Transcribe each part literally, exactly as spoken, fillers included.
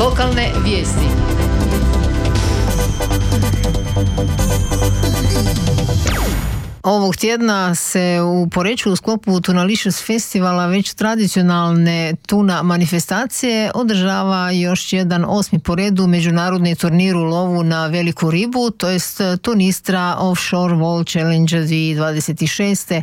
Lokalne vijesti. Ovog tjedna se u Poreču u sklopu Tunalicious festivala, već tradicionalne tuna manifestacije, održava još jedan osmi po redu međunarodni turnir u lovu na veliku ribu, to jest Tunistra Offshore Wall Challenge dvije tisuće dvadeset šest.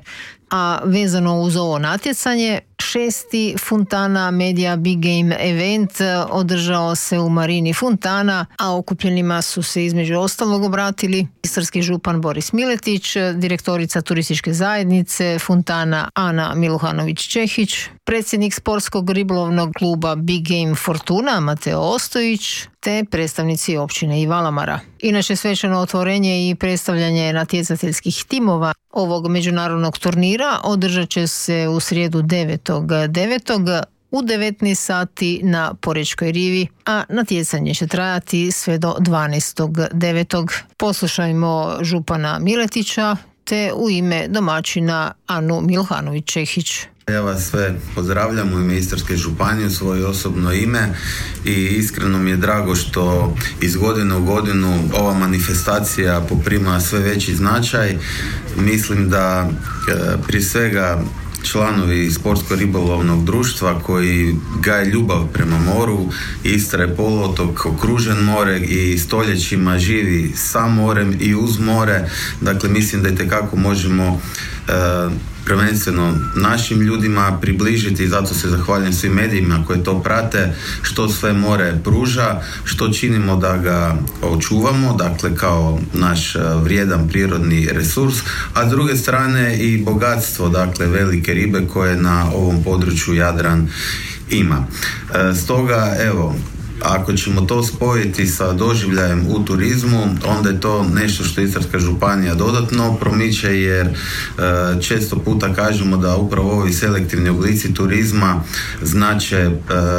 A vezano uz ovo natjecanje, šesti Funtana Media Big Game event održao se u marini Funtana, a okupljenima su se između ostalog obratili istarski župan Boris Miletić, direktorica turističke zajednice Funtana Ana Miluhanović-Čehić, predsjednik sportskog ribolovnog kluba Big Game Fortuna Mateo Ostojić, te predstavnici općine i Valamara. Inače, svečano otvorenje i predstavljanje natjecateljskih timova ovog međunarodnog turnira održat će se u srijedu devetog devetog u devetnaest sati na Porečkoj rivi, a natjecanje će trajati sve do dvanaestog devetog Poslušajmo župana Miletića te u ime domaćina Anu Miluhanović-Čehić. Ja vas sve pozdravljam u ime Istarske županije, u svoje osobno ime, i iskreno mi je drago što iz godine u godinu ova manifestacija poprima sve veći značaj. Mislim da e, prije svega članovi sportsko-ribolovnog društva koji gaje ljubav prema moru, Istra je poluotok okružen more i stoljećima živi sa morem i uz more, dakle mislim da itekako možemo e, prvenstveno našim ljudima približiti, i zato se zahvaljujem svim medijima koji to prate, što sve more pruža, što činimo da ga očuvamo, dakle kao naš vrijedan prirodni resurs, a s druge strane i bogatstvo, dakle velike ribe koje na ovom području Jadran ima. E, stoga, evo, ako ćemo to spojiti sa doživljajem u turizmu, onda je to nešto što Istarska županija dodatno promiče, jer e, često puta kažemo da upravo ovi selektivni oblici turizma znače e,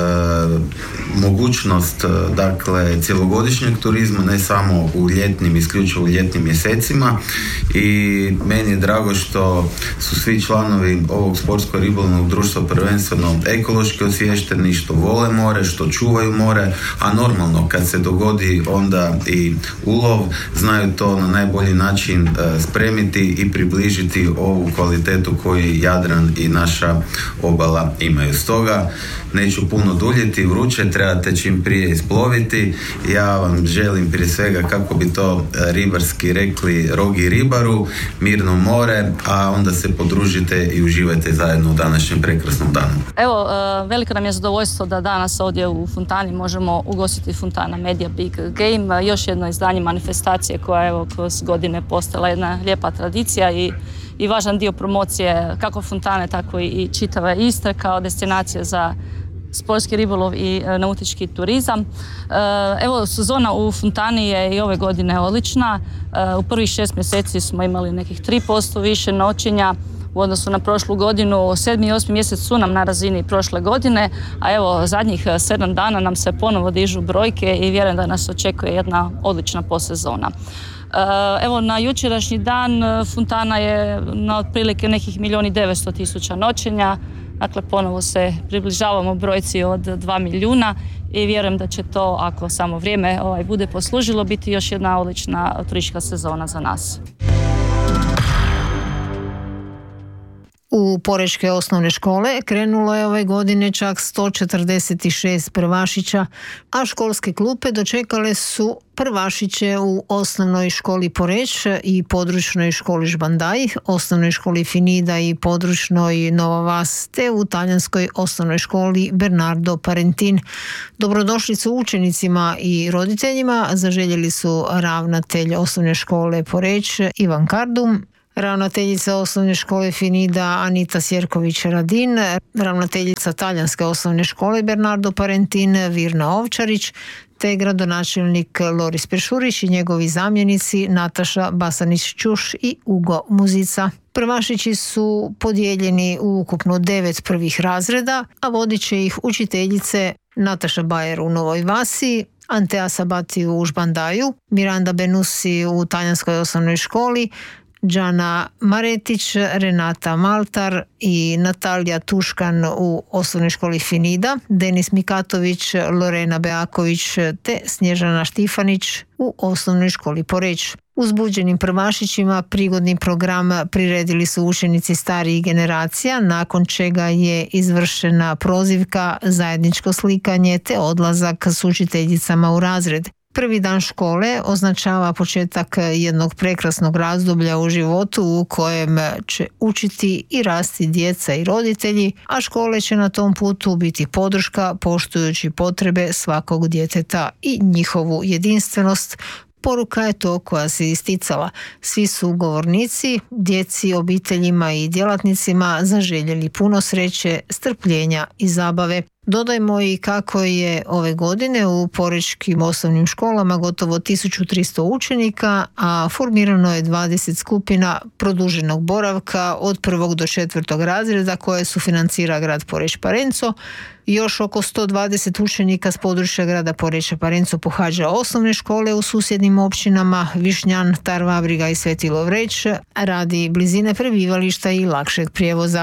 mogućnost dakle cjelogodišnjeg turizma, ne samo u ljetnim, isključivo u ljetnim mjesecima, i meni je drago što su svi članovi ovog sportsko-ribolovnog društva prvenstveno ekološki osviješteni, što vole more, što čuvaju more, a normalno kad se dogodi onda i ulov, znaju to na najbolji način spremiti i približiti ovu kvalitetu koju Jadran i naša obala imaju. Stoga neću puno duljiti, vruće, trebate čim prije isploviti. Ja vam želim prije svega, kako bi to ribarski rekli, rogi ribaru, mirno more, a onda se podružite i uživajte zajedno u današnjem prekrasnom danu. Evo, veliko nam je zadovoljstvo da danas ovdje u Funtani možemo ugostiti Funtana Media Big Game, još jedno izdanje manifestacije koja je evo kroz godine postala jedna lijepa tradicija i i važan dio promocije kako Funtane, tako i čitave Istre kao destinacije za sportski ribolov i nautički turizam. Evo, sezona u Funtani je i ove godine odlična. U prvih šest mjeseci smo imali nekih tri posto više noćenja u odnosu na prošlu godinu. Sedmi i osmi mjesec su nam na razini prošle godine, a evo zadnjih sedam dana nam se ponovo dižu brojke i vjerujem da nas očekuje jedna odlična posezona. Evo, na jučerašnji dan Funtana je na otprilike nekih milijun i devetsto tisuća noćenja, dakle ponovo se približavamo brojci od dva milijuna i vjerujem da će to, ako samo vrijeme ovaj, bude poslužilo, biti još jedna odlična turistička sezona za nas. U porečke osnovne škole krenulo je ove godine čak sto četrdeset šest prvašića, a školske klupe dočekale su prvašiće u osnovnoj školi Poreć i područnoj školi Žbandaj, osnovnoj školi Finida i područnoj Nova Vas, te u talijanskoj osnovnoj školi Bernardo Parentin. Dobrodošlicu učenicima i roditeljima zaželjeli su ravnatelj osnovne škole Poreć Ivan Kardum, ravnateljica osnovne škole Finida Anita Sjerković-Radin, ravnateljica talijanske osnovne škole Bernardo Parentin Virna Ovčarić, te gradonačelnik Loris Peršurić i njegovi zamjenici Nataša Basanić-Čuš i Ugo Muzica. Prvašići su podijeljeni u ukupno devet prvih razreda, a vodit će ih učiteljice Nataša Bajer u Novoj Vasi, Antea Sabati u Žbandaju, Miranda Benusi u talijanskoj osnovnoj školi, Đana Maretić, Renata Maltar i Natalija Tuškan u osnovnoj školi Finida, Denis Mikatović, Lorena Beaković te Snježana Štifanić u osnovnoj školi Poreć. Uzbuđenim prvašićima prigodni program priredili su učenici starijih generacija, nakon čega je izvršena prozivka, zajedničko slikanje te odlazak s učiteljicama u razred. Prvi dan škole označava početak jednog prekrasnog razdoblja u životu u kojem će učiti i rasti djeca i roditelji, a škole će na tom putu biti podrška poštujući potrebe svakog djeteta i njihovu jedinstvenost. Poruka je to koja se isticala. Svi su govornici, djeci, obiteljima i djelatnicima zaželjeli puno sreće, strpljenja i zabave. Dodajmo i kako je ove godine u porečkim osnovnim školama gotovo tisuću tristo učenika, a formirano je dvadeset skupina produženog boravka od prvog do četvrtog razreda koje sufinancira grad Poreč Parenco. Još oko sto dvadeset učenika s područja grada Poreča Parenco pohađa osnovne škole u susjednim općinama Višnjan, Tarvabriga i Sveti Lovreć radi blizine prebivališta i lakšeg prijevoza.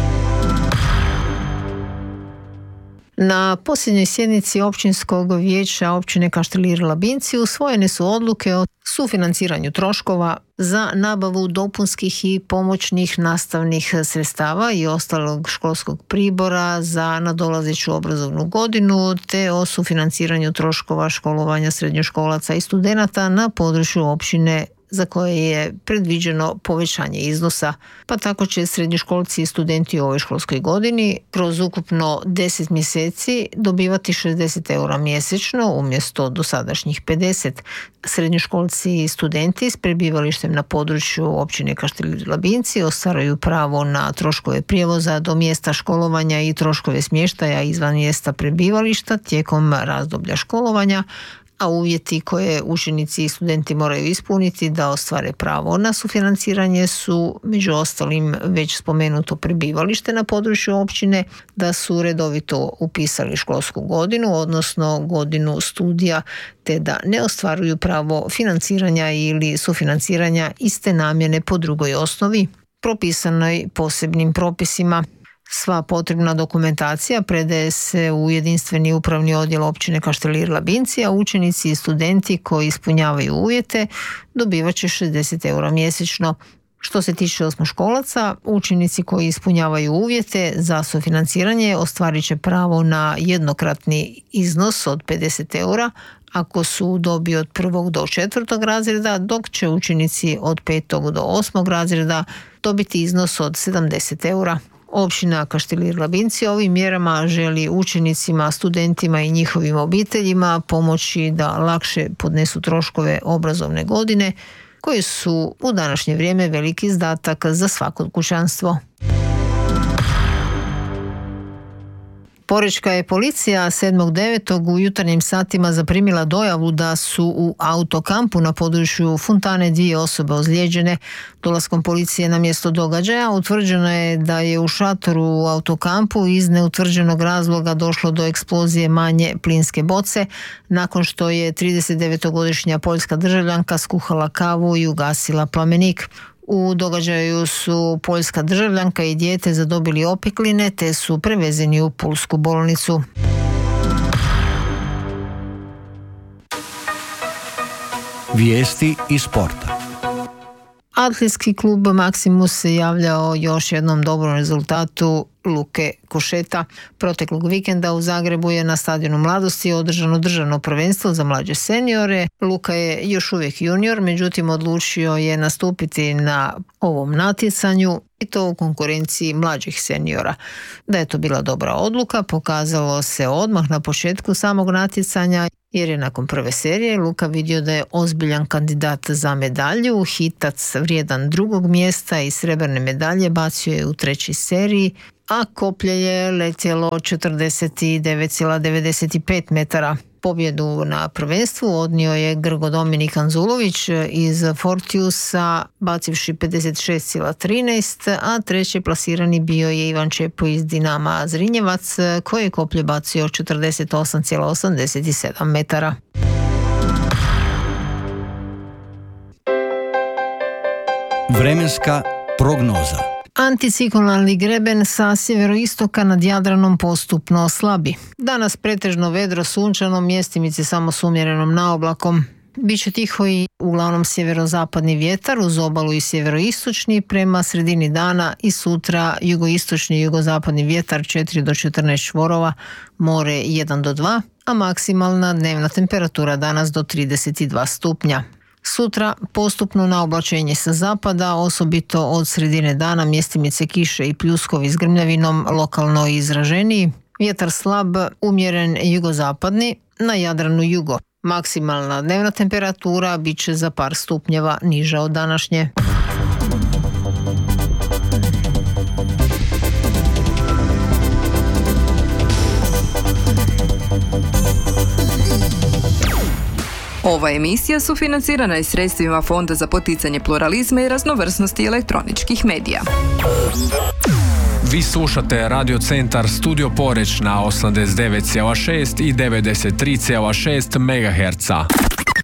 Na posljednjoj sjednici općinskog vijeća općine Kaštelir Labinci usvojene su odluke o sufinanciranju troškova za nabavu dopunskih i pomoćnih nastavnih sredstava i ostalog školskog pribora za nadolazeću obrazovnu godinu, te o sufinanciranju troškova školovanja srednjoškolaca i studenata na području općine za koje je predviđeno povećanje iznosa, pa tako će srednjoškolci i studenti u ovoj školskoj godini kroz ukupno deset mjeseci dobivati šezdeset eura mjesečno umjesto dosadašnjih pedeset. Srednjoškolci i studenti s prebivalištem na području općine Kaštelir Labinci ostvaruju pravo na troškove prijevoza do mjesta školovanja i troškove smještaja izvan mjesta prebivališta tijekom razdoblja školovanja, a uvjeti koje učenici i studenti moraju ispuniti da ostvare pravo na sufinanciranje su među ostalim već spomenuto prebivalište na području općine, da su redovito upisali školsku godinu, odnosno godinu studija, te da ne ostvaruju pravo financiranja ili sufinanciranja iste namjene po drugoj osnovi, propisanoj posebnim propisima. Sva potrebna dokumentacija predaje se u jedinstveni upravni odjel općine Kaštelir Labinci, a učenici i studenti koji ispunjavaju uvjete dobivat će šezdeset eura mjesečno. Što se tiče osmoškolaca, učenici koji ispunjavaju uvjete za sufinanciranje ostvarit će pravo na jednokratni iznos od pedeset eura ako su u dobi od prvog do četvrtog razreda, dok će učenici od petog do osmog razreda dobiti iznos od sedamdeset eura. Općina Kaštelir Labinci ovim mjerama želi učenicima, studentima i njihovim obiteljima pomoći da lakše podnesu troškove obrazovne godine, koji su u današnje vrijeme veliki izdatak za svako kućanstvo. Porečka je policija sedmog devetog u jutarnjim satima zaprimila dojavu da su u autokampu na području Fontane dvije osobe ozlijeđene. Dolaskom policije na mjesto događaja utvrđeno je da je u šatoru u autokampu iz neutvrđenog razloga došlo do eksplozije manje plinske boce, nakon što je tridesetdevetogodišnja poljska državljanka skuhala kavu i ugasila plamenik. U događaju su poljska državljanka i dijete zadobili opekline te su prevezeni u pulsku bolnicu. Vijesti iz sporta. Atletski klub Maksimus se javljao još jednom dobrom rezultatu Luke Košeta. Proteklog vikenda u Zagrebu je na stadionu Mladosti održano državno prvenstvo za mlađe seniore. Luka je još uvijek junior, međutim odlučio je nastupiti na ovom natjecanju i to u konkurenciji mlađih seniora. Da je to bila dobra odluka pokazalo se odmah na početku samog natjecanja, jer je nakon prve serije Luka vidio da je ozbiljan kandidat za medalju. Hitac vrijedan drugog mjesta i srebrne medalje bacio je u trećoj seriji, a koplje je letjelo četrdeset devet zarez devedeset pet metara. Pobjedu na prvenstvu odnio je Grgo Dominik Anzulović iz Fortiusa bacivši pedeset šest zarez trinaest, a treći plasirani bio je Ivan Čepo iz Dinama Zrinjevac koji je koplje bacio četrdeset osam zarez osamdeset sedam metara. Vremenska prognoza. Anticiklonalni greben sa sjeveroistoka nad Jadranom postupno slabi. Danas pretežno vedro, sunčano, mjestimice samo s umjerenom naoblakom. Biće tiho i uglavnom sjeverozapadni vjetar uz obalu i sjeveroistočni, prema sredini dana i sutra jugoistočni i jugozapadni vjetar četiri do četrnaest čvorova, more jedan do dva, a maksimalna dnevna temperatura danas do trideset dva stupnja. Sutra postupno naoblačenje sa zapada, osobito od sredine dana mjestimice kiše i pljuskovi s grmljavinom, lokalno izraženiji. Vjetar slab, umjeren jugozapadni, na Jadranu jugo. Maksimalna dnevna temperatura bit će za par stupnjeva niža od današnje. Ova emisija sufinancirana je sredstvima Fonda za poticanje pluralizma i raznovrsnosti elektroničkih medija. Vi slušate Radio Centar Studio Poreć na osamdeset devet zarez šest i devedeset tri zarez šest megaherca.